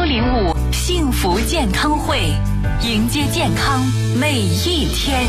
105幸福健康会，迎接健康每一天。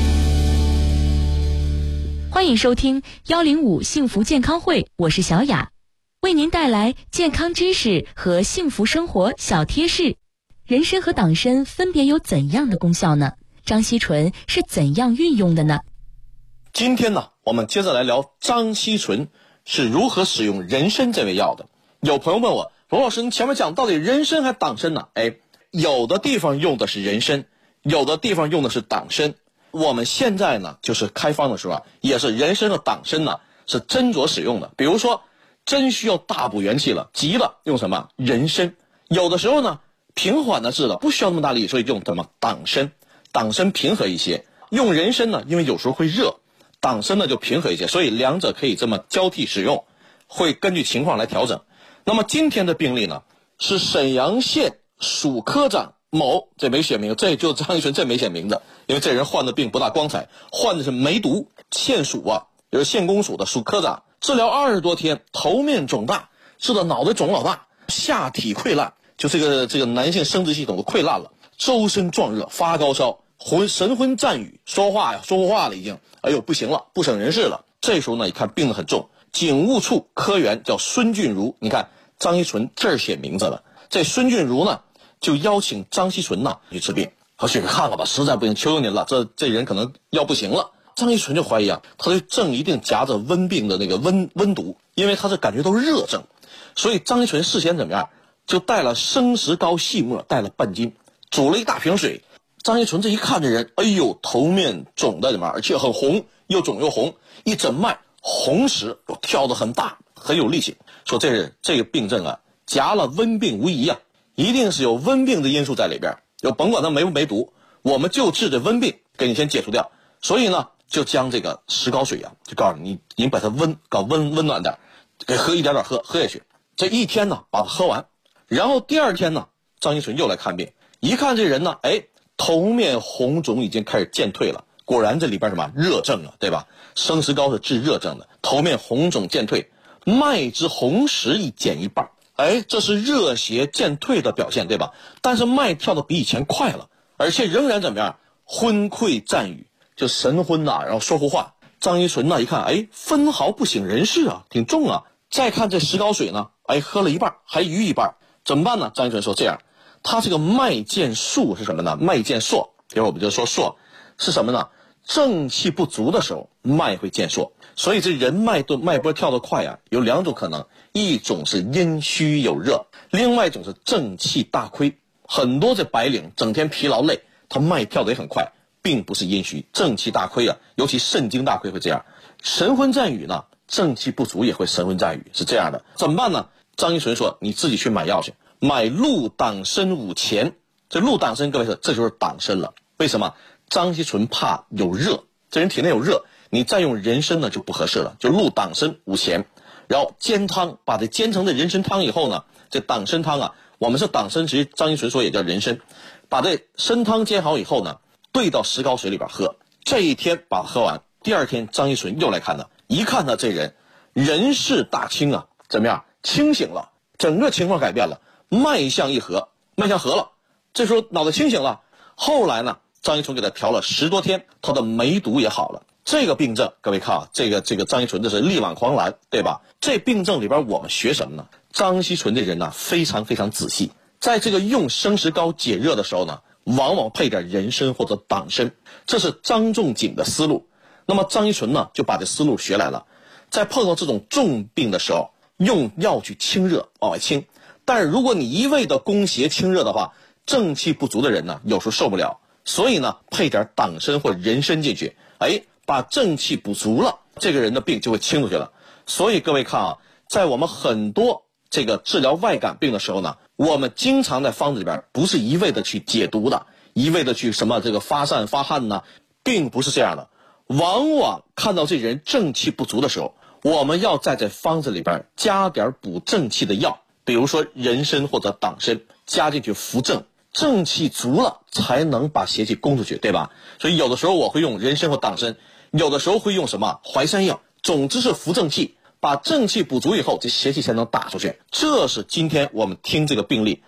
欢迎收听105幸福健康会，我是小雅，为您带来健康知识和幸福生活小贴士。人参和党参分别有怎样的功效呢？张锡纯是怎样运用的呢？ 今天呢，我们接着来聊张锡纯是如何使用人参这味药的。有朋友问我，罗老师，你前面讲到底人参还党参呢？有的地方用的是人参，有的地方用的是党参。我们现在呢，就是开方的时候啊，也是人参和党参呢是斟酌使用的。比如说，真需要大补元气了，急了，用什么？人参。有的时候呢，平缓的治了，不需要那么大力，所以用什么？党参。党参平和一些。用人参呢，因为有时候会热，党参呢就平和一些，所以两者可以这么交替使用，会根据情况来调整。那么今天的病例呢，是沈阳县属科长某，这没写名，这就是张锡纯，这没写名字，因为这人患的病不大光彩，患的是梅毒，县属啊，就是县公署的属科长，治疗20多天，头面肿大，治的脑袋肿老大，下体溃烂，就这个男性生殖系统都溃烂了，周身壮热，发高烧，神昏战语，说不话了已经，哎呦不行了，不省人事了。这时候呢，一看病得很重，警务处科员叫孙俊如，你看张锡纯这儿写名字了，这孙俊如呢就邀请张锡纯呢去治病，说去看了吧，实在不行求求您了，这人可能要不行了。张锡纯就怀疑啊，他的症一定夹着温病的那个温毒，因为他是感觉都是热症，所以张锡纯事先怎么样，就带了生石膏细末，带了半斤，煮了一大瓶水。张锡纯这一看这人，哎呦，头面肿在里面，而且很红，又肿又红，一诊脉红时又跳得很大，很有力气，说这个病症啊，夹了温病无疑啊，一定是有温病的因素在里边，就甭管它没毒，我们就治这温病，给你先解除掉。所以呢，就将这个石膏水啊，就告诉你，你把它搞温暖点，给喝一点点喝下去。这一天呢，把它喝完，然后第二天呢，张锡纯又来看病，一看这人呢，头面红肿已经开始渐退了，果然这里边什么热症啊，对吧？生石膏是治热症的，头面红肿渐退，脉之红时已减一半，这是热邪渐退的表现，对吧？但是脉跳得比以前快了，而且仍然怎么样？昏聩战语，就神昏呐，然后说胡话。张锡纯呢一看，分毫不省人事啊，挺重啊。再看这石膏水呢，喝了一半，还余一半，怎么办呢？张锡纯说这样，他这个脉见数是什么呢？脉见数，一会儿我们就说数是什么呢？正气不足的时候，脉会见数。所以这人脉波跳得快啊，有两种可能，一种是阴虚有热，另外一种是正气大亏。很多这白领整天疲劳累，他脉跳得也很快，并不是阴虚，正气大亏啊，尤其肾经大亏会这样。神昏战语呢，正气不足也会神昏战语，是这样的。怎么办呢？张锡纯说，你自己去买药去，买鹿党参5钱。这鹿党参，各位说这就是党参了。为什么？张锡纯怕有热，这人体内有热，你再用人参呢就不合适了，就鹿党参5钱，然后煎汤，把它煎成这人参汤以后呢，这党参汤啊，我们是党参，其实张锡纯说也叫人参，把这参汤煎好以后呢，兑到石膏水里边喝。这一天把它喝完，第二天张锡纯又来看他，一看他这人事大清啊，怎么样？清醒了，整个情况改变了，脉象一合，脉象合了，这时候脑袋清醒了。后来呢，张锡纯给他调了10多天，他的梅毒也好了。这个病症，各位看啊，这个张锡纯这是力挽狂澜，对吧？这病症里边我们学什么呢？张锡纯这人呢，非常非常仔细，在这个用生石膏解热的时候呢，往往配点人参或者党参，这是张仲景的思路。那么张锡纯呢，就把这思路学来了，在碰到这种重病的时候，用药去清热，往外清。但是如果你一味的攻邪清热的话，正气不足的人呢，有时候受不了，所以呢，配点党参或人参进去，把正气补足了，这个人的病就会清出去了。所以各位看啊，在我们很多这个治疗外感病的时候呢，我们经常在方子里边不是一味的去解毒的，一味的去什么这个发散发汗呢，并不是这样的。往往看到这人正气不足的时候，我们要在这方子里边加点补正气的药，比如说人参或者党参加进去扶正，正气足了才能把邪气攻出去，对吧？所以有的时候我会用人参或党参，有的时候会用什么淮山药，总之是扶正气，把正气补足以后，这邪气才能打出去。这是今天我们听这个病例